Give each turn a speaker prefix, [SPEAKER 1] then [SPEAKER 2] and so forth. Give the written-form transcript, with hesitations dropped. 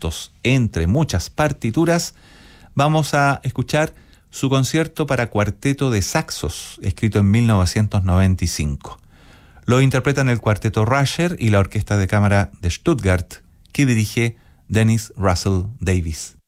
[SPEAKER 1] conciertos, entre muchas partituras, vamos a escuchar su concierto para cuarteto de saxos, escrito en 1995. Lo interpretan el Cuarteto Rascher y la Orquesta de Cámara de Stuttgart, que dirige Dennis Russell Davies.